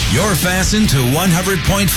You're fastened to 100.5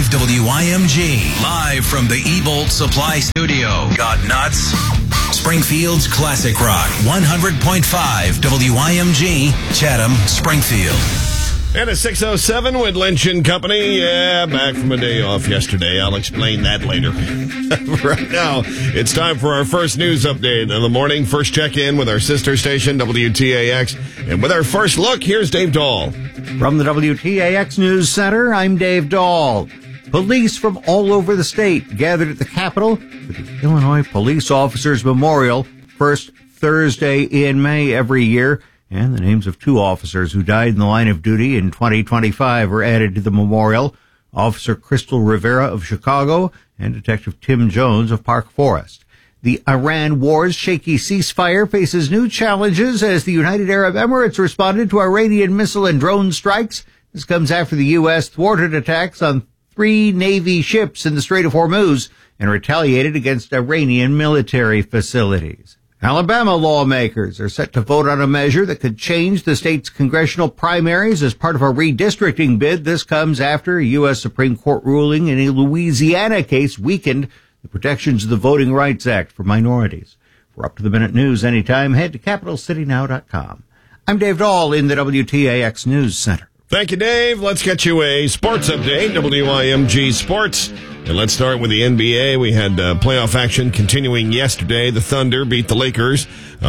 WYMG. Live from the Ebolt Supply Studio. Got nuts? Springfield's Classic Rock. 100.5 WYMG. Chatham, Springfield. And at 6:07 with Lynch & Company. Yeah, back from a day off yesterday. I'll explain that later. Right now, it's time for our first news update of the morning. First check-in with our sister station, WTAX. And with our first look, here's Dave Dahl. From the WTAX News Center, I'm Dave Dahl. Police from all over the state gathered at the Capitol for the Illinois Police Officers Memorial, first Thursday in May every year. And the names of two officers who died in the line of duty in 2025 were added to the memorial. Officer Crystal Rivera of Chicago and Detective Tim Jones of Park Forest. The Iran war's shaky ceasefire faces new challenges as the United Arab Emirates responded to Iranian missile and drone strikes. This comes after the U.S. thwarted attacks on 3 Navy ships in the Strait of Hormuz and retaliated against Iranian military facilities. Alabama lawmakers are set to vote on a measure that could change the state's congressional primaries as part of a redistricting bid. This comes after a U.S. Supreme Court ruling in a Louisiana case weakened the protections of the Voting Rights Act for minorities. For up-to-the-minute news anytime, head to CapitalCityNow.com. I'm Dave Dahl in the WTAX News Center. Thank you, Dave. Let's get you a sports update, WYMG Sports. And let's start with the NBA. We had playoff action continuing yesterday. The Thunder beat the Lakers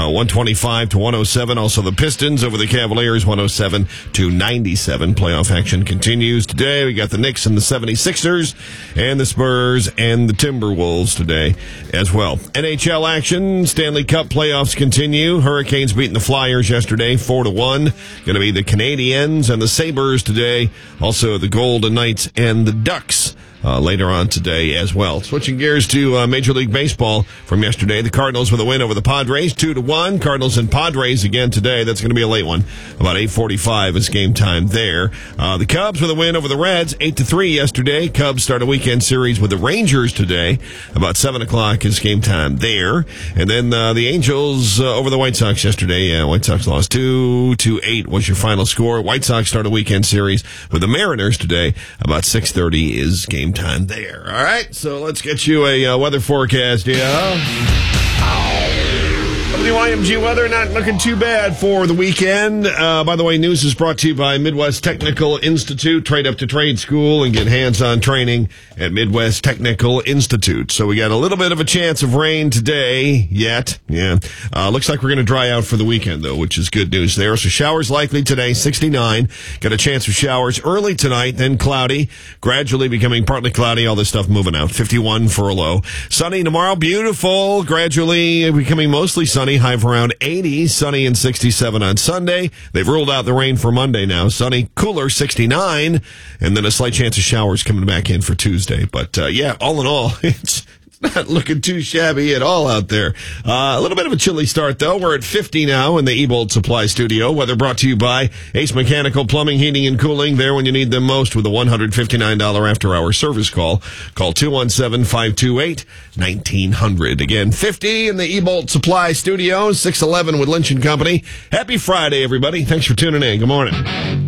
125-107. Also, the Pistons over the Cavaliers 107-97. Playoff action continues today. We got the Knicks and the 76ers and the Spurs and the Timberwolves today as well. NHL action. Stanley Cup playoffs continue. Hurricanes beating the Flyers yesterday 4-1. Going to be the Canadiens and the Sabres today. Also, the Golden Knights and the Ducks. Later on today as well. Switching gears to Major League Baseball from yesterday. The Cardinals with a win over the Padres, 2-1. Cardinals and Padres again today. That's going to be a late one. About 8:45 is game time there. The Cubs with a win over the Reds, 8-3 yesterday. Cubs start a weekend series with the Rangers today. About 7 o'clock is game time there. And then the Angels over the White Sox yesterday. White Sox lost 2-8 was your final score. White Sox start a weekend series with the Mariners today. About 6:30 is game time there. All right, so let's get you a weather forecast. WYMG weather not looking too bad for the weekend. By the way, news is brought to you by Midwest Technical Institute. Trade up to trade school and get hands-on training at Midwest Technical Institute. So we got a little bit of a chance of rain today yet. Yeah. Looks like we're going to dry out for the weekend, though, which is good news there. So showers likely today, 69. Got a chance of showers early tonight, then cloudy, gradually becoming partly cloudy. All this stuff moving out. 51 for a low. Sunny tomorrow, beautiful, gradually becoming mostly sunny. High of around 80, sunny and 67 on Sunday. They've ruled out the rain for Monday now. Sunny, cooler, 69, and then a slight chance of showers coming back in for Tuesday. But, all in all, it's not looking too shabby at all out there. A little bit of a chilly start, though. We're at 50 now in the Ebolt Supply Studio. Weather brought to you by Ace Mechanical Plumbing, Heating, and Cooling. There when you need them most with a $159 after-hour service call. Call 217-528-1900. Again, 50 in the Ebolt Supply Studio, 611 with Lynch & Company. Happy Friday, everybody. Thanks for tuning in. Good morning.